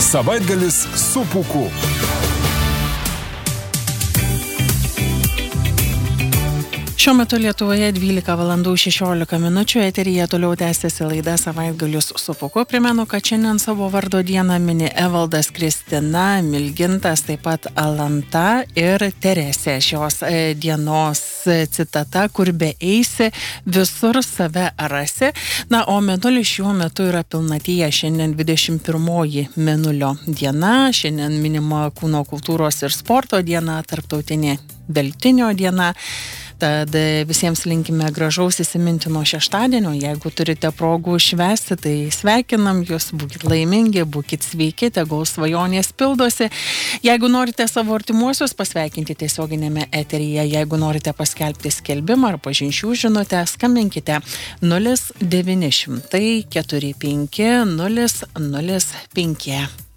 Savaitgalis su Pūku. Šiuo metu Lietuvoje 12:16 eteryje toliau tęsiasi laida Savaitgalis su Pūku. Primenu, kad šiandien savo vardo dieną mini Evaldas, Kristina, Milgintas, taip pat Alanta ir Teresė. Šios dienos citata, kur be eisi, visur save rasi. Na, o mėnulis šiuo metu yra pilnatyje. Šiandien 21 mėnulio diena. Šiandien minima kūno kultūros ir sporto diena, tarptautinė veltinio diena. Tad visiems linkime gražaus įsimintino šeštadienio. Jeigu turite progų švęsti, tai sveikinam jūs, būkit laimingi, būkit sveiki, tegul svajonės pildosi. Jeigu norite savo artimuosius pasveikinti tiesioginėme eteryje, jeigu norite paskelbti skelbimą ar pažinčių žinutę, skambinkite 0900 45 005.